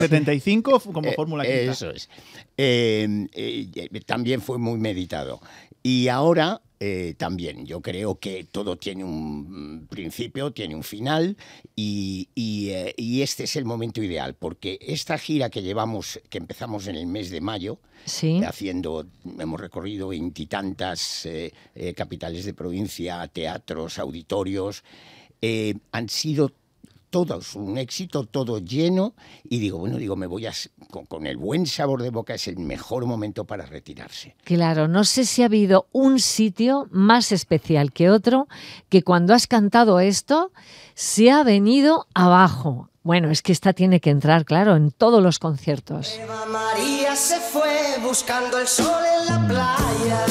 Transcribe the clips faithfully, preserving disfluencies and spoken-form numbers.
setenta y cinco como eh, fórmula quinta. Eso es. Eh, eh, también fue muy meditado. Y ahora eh, también, yo creo que todo tiene un principio, tiene un final, y, y, eh, y este es el momento ideal, porque esta gira que llevamos, que empezamos en el mes de mayo, sí. haciendo, hemos recorrido veintitantas eh, eh, capitales de provincia, teatros, auditorios, eh, han sido todos un éxito, todo lleno, y digo, bueno, digo, me voy a, con, con el buen sabor de boca, es el mejor momento para retirarse. Claro, no sé si ha habido un sitio más especial que otro, que cuando has cantado esto, se ha venido abajo. Bueno, es que esta tiene que entrar, claro, en todos los conciertos. Eva María se fue buscando el sol en la playa.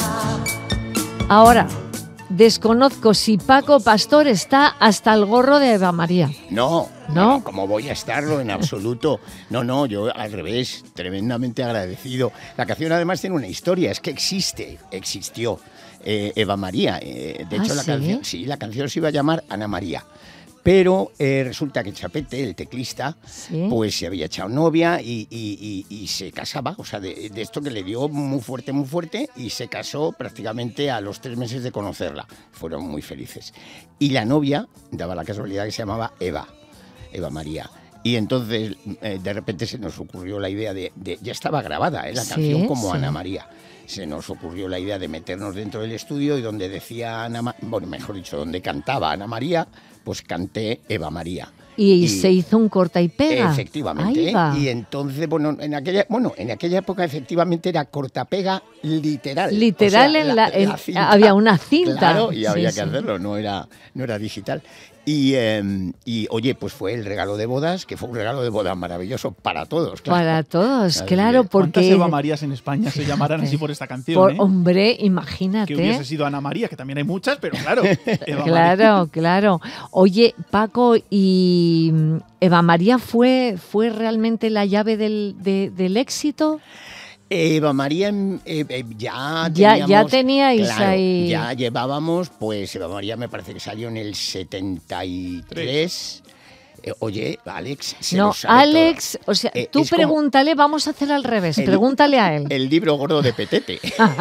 Ahora, desconozco si Paco Pastor está hasta el gorro de Eva María. No, ¿No? no, ¿cómo voy a estarlo en absoluto? No, no, yo al revés, tremendamente agradecido. La canción además tiene una historia, es que existe, existió eh, Eva María. Eh, de ¿Ah, hecho, la sí? canción, sí, la canción se iba a llamar Ana María. Pero eh, resulta que Chapete, el teclista, ¿Sí? pues se había echado novia y, y, y, y se casaba, o sea, de, de esto que le dio muy fuerte, muy fuerte, y se casó prácticamente a los tres meses de conocerla. Fueron muy felices. Y la novia, daba la casualidad que se llamaba Eva, Eva María. Y entonces, eh, de repente se nos ocurrió la idea de... de ya estaba grabada, ¿eh? La Sí, canción como sí. Ana María. Se nos ocurrió la idea de meternos dentro del estudio y donde decía Ana María, bueno, mejor dicho, donde cantaba Ana María, pues canté Eva María. Y, Y- se hizo un corta y pega. Efectivamente. Ahí va. Y entonces, bueno, en aquella, bueno, en aquella época efectivamente era cortapega literal. Literal, O sea, en la- en- cinta, había una cinta. Claro, y Sí, había sí. que hacerlo, no era, no era digital. Y, eh, y, oye, pues fue el regalo de bodas, que fue un regalo de bodas maravilloso para todos. Claro. Para todos, Así claro, que- ¿Cuántas porque... Eva Marías en España se llamarán así por esta canción? por- eh? Hombre, Que imagínate. hubiese sido Ana María, que también hay muchas, pero claro, Eva María. Claro, claro. Oye, Paco, ¿y mm, Eva María fue, fue realmente la llave del, de- del éxito? Eva María, eh, eh, ya Ya- teníamos, ya teníais claro, ahí- ya llevábamos, pues Eva María me parece que salió en el setenta y tres. Eh, oye, Alex, se No, lo sabe Alex, todo. o sea, Eh, tú es como pregúntale, vamos a hacer al revés, el- pregúntale a él. El libro gordo de Petete.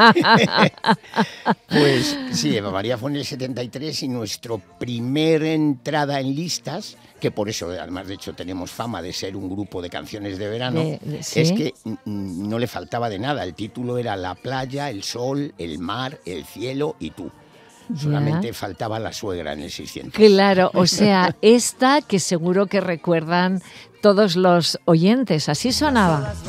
Pues sí, Eva María fue en el setenta y tres y nuestra primera entrada en listas, que por eso además de hecho tenemos fama de ser un grupo de canciones de verano, De- de- sí. es que mm, no le faltaba de nada. El título era La playa, el sol, el mar, el cielo y tú. Solamente faltaba la suegra en el seiscientos. Claro, o sea, esta que seguro que recuerdan todos los oyentes, así sonaba.